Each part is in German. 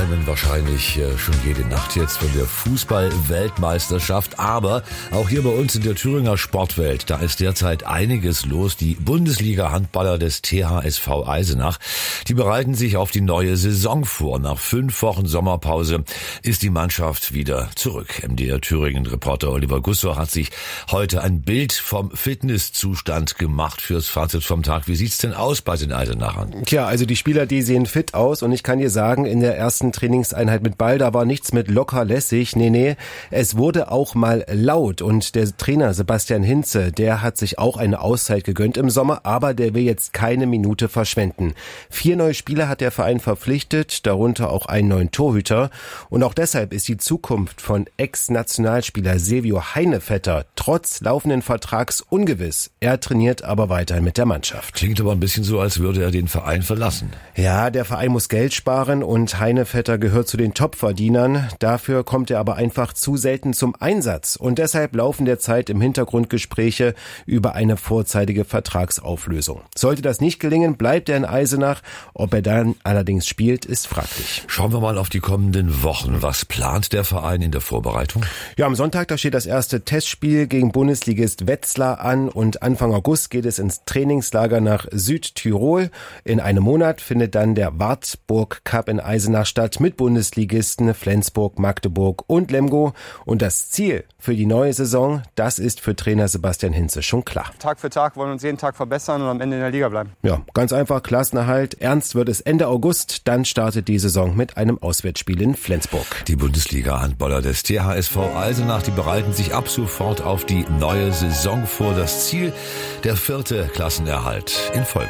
träumen wahrscheinlich schon jede Nacht jetzt von der Fußball-Weltmeisterschaft. Aber auch hier bei uns in der Thüringer Sportwelt, da ist derzeit einiges los. Die Bundesliga-Handballer des THSV Eisenach, die bereiten sich auf die neue Saison vor. Nach 5 Wochen Sommerpause ist die Mannschaft wieder zurück. MDR Thüringen-Reporter Oliver Gussor hat sich heute ein Bild vom Fitnesszustand gemacht fürs Fazit vom Tag. Wie sieht's denn aus bei den Eisenachern? Tja, also die Spieler, die sehen fit aus und ich kann dir sagen, in der ersten Trainingseinheit mit Ball, da war nichts mit locker lässig. Nee, es wurde auch mal laut und der Trainer Sebastian Hinze, der hat sich auch eine Auszeit gegönnt im Sommer, aber der will jetzt keine Minute verschwenden. 4 neue Spieler hat der Verein verpflichtet, darunter auch einen neuen Torhüter und auch deshalb ist die Zukunft von Ex-Nationalspieler Silvio Heinevetter trotz laufenden Vertrags ungewiss. Er trainiert aber weiterhin mit der Mannschaft. Klingt aber ein bisschen so, als würde er den Verein verlassen. Ja, der Verein muss Geld sparen und Heinevetter gehört zu den Topverdienern. Dafür kommt er aber einfach zu selten zum Einsatz. Und deshalb laufen derzeit im Hintergrund Gespräche über eine vorzeitige Vertragsauflösung. Sollte das nicht gelingen, bleibt er in Eisenach. Ob er dann allerdings spielt, ist fraglich. Schauen wir mal auf die kommenden Wochen. Was plant der Verein in der Vorbereitung? Ja, am Sonntag, da steht das erste Testspiel gegen Bundesligist Wetzlar an und Anfang August geht es ins Trainingslager nach Südtirol. In einem Monat findet dann der Wartburg Cup in Eisenach statt mit Bundesligisten Flensburg, Magdeburg und Lemgo. Und das Ziel für die neue Saison, das ist für Trainer Sebastian Hinze schon klar. Tag für Tag wollen wir uns jeden Tag verbessern und am Ende in der Liga bleiben. Ja, ganz einfach, Klassenerhalt. Ernst wird es Ende August, dann startet die Saison mit einem Auswärtsspiel in Flensburg. Die Bundesliga-Handballer des THSV Eisenach, die bereiten sich ab sofort auf die neue Saison vor. Das Ziel, der 4. Klassenerhalt in Folge.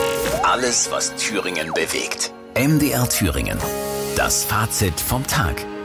Alles, was Thüringen bewegt. MDR Thüringen. Das Fazit vom Tag.